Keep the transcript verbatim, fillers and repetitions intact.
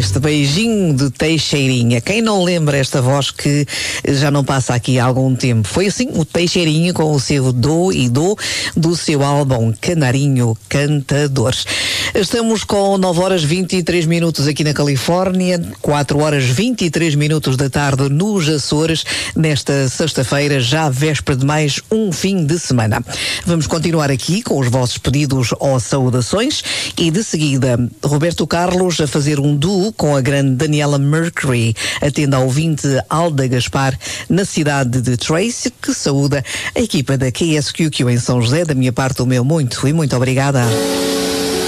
este beijinho de Teixeirinha. Quem não lembra esta voz que já não passa aqui há algum tempo? Foi assim o Teixeirinha com o seu Do e Do do seu álbum Canarinho Cantador. Estamos com nove horas vinte e três minutos aqui na Califórnia, quatro horas vinte e três minutos da tarde nos Açores, nesta sexta-feira, já véspera de mais um fim de semana. Vamos continuar aqui com os vossos pedidos ou saudações e de seguida Roberto Carlos a fazer um duo com a grande Daniela Mercury, atende ao ouvinte Alda Gaspar na cidade de Tracy, que saúda a equipa da K S Q Q em São José. Da minha parte, o meu muito e muito obrigada.